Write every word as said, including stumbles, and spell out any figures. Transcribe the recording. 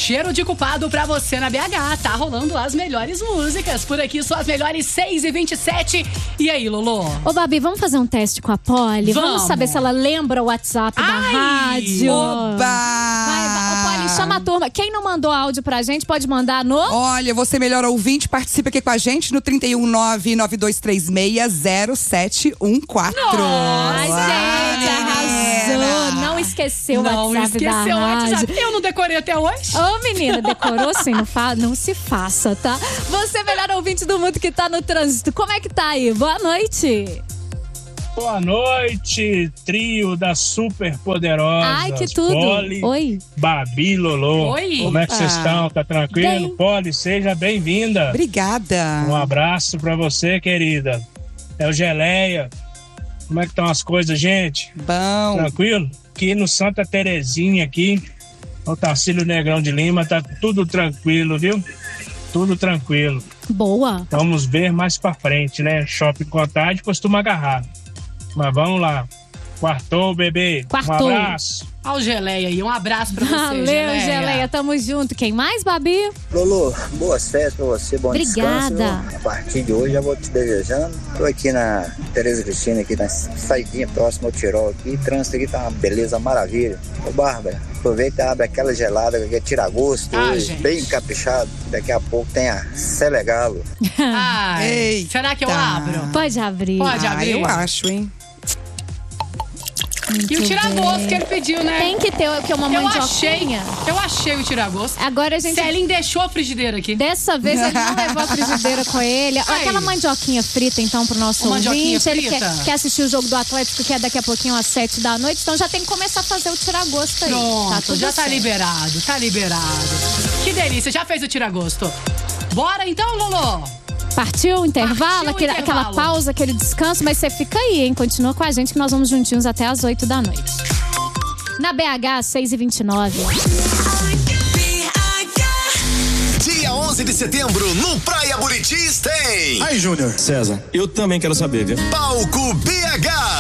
Cheiro de Culpado pra você na B H. Tá rolando as melhores músicas. Por aqui são as melhores seis e vinte e sete. E aí, Lolo? Ô, Babi, vamos fazer um teste com a Polly? Vamos, vamos saber se ela lembra o WhatsApp da Ai, rádio. Oba! Vai, ô, Polly, chama a turma. Quem não mandou áudio pra gente, pode mandar no... Olha, você melhor ouvinte, participa aqui com a gente no trinta e um, nove nove dois três seis, zero sete um quatro. Ai, gente, arrasou. Não esqueceu o Não WhatsApp esqueceu da o rádio. WhatsApp. Eu não decorei até hoje. Ô, menina, decorou sim, não, fa- não se faça, tá? Você é o melhor ouvinte do mundo que tá no trânsito. Como é que tá aí? Boa noite. Boa noite, trio da super poderosa. Ai, que tudo. Poli, Oi. Babi, Lolo. Oi. Como é que vocês Ah. estão? Tá tranquilo? Bem. Poli, seja bem-vinda. Obrigada. Um abraço pra você, querida. É o Geleia. Como é que estão as coisas, gente? Bom. Tranquilo? Aqui no Santa Terezinha, aqui, o Tarcílio Negrão de Lima, tá tudo tranquilo, viu? Tudo tranquilo. Boa. Vamos ver mais pra frente, né? Shopping Contagem costuma agarrar. Mas vamos lá. Quartou, bebê. Quartou. Um abraço. Olha o Geleia aí. Um abraço pra você, Valeu, Geleia. Geleia. Tamo junto. Quem mais, Babi? Lolo, boas festas pra você, bom Obrigada. descanso. A partir de hoje já vou te desejando. Tô aqui na Tereza Cristina, aqui na saidinha próxima ao Tirol aqui. O trânsito aqui tá uma beleza, maravilha. Ô, Bárbara, aproveita e abre aquela gelada que é tira-gosto Ah, hoje, gente. bem caprichado. Daqui a pouco tem a Selegalo. Ai, Eita. será que eu abro? Pode abrir. Pode Ah, abrir? eu acho, hein? Muito E o tira-gosto bem. que ele pediu, né? Tem que ter o que é uma eu achei, mandioquinha. eu achei o tira-gosto. Agora a gente... Celinho deixou a frigideira aqui. Dessa vez ele não levou a frigideira com ele. Ai. Aquela mandioquinha frita, então, pro nosso Uma mandioquinha ouvinte. Ele frita? quer, quer assistir o jogo do Atlético, que é daqui a pouquinho às sete da noite. Então já tem que começar a fazer o tira-gosto aí. Pronto, tá tudo já tá certo. liberado, tá liberado. Que delícia, já fez o tira-gosto. Bora então, Lolo? Partiu o intervalo, Partiu o aquele- intervalo. aquela pausa, aquele descanso. Mas você fica aí, hein? Continua com a gente que nós vamos juntinhos até às oito da noite. Na B H, seis e vinte e nove. Dia onze de setembro, no Praia Buritis tem Aí, Júnior. César, eu também quero saber, viu? Palco B H.